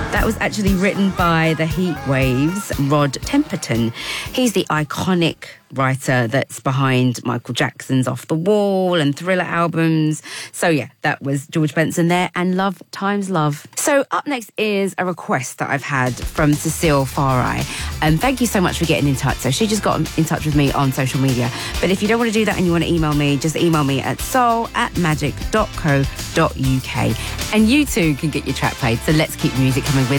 That was actually written by the Heatwaves' Rod Temperton. He's the iconic writer that's behind Michael Jackson's Off the Wall and Thriller albums. So yeah, that was George Benson there, and Love Times Love. So up next is a request that I've had from Cecile Farai. Thank you so much for getting in touch. So she just got in touch with me on social media. But if you don't want to do that and you want to email me, just email me at soul@magic.co.uk. And you too can get your track played. So let's keep the music coming with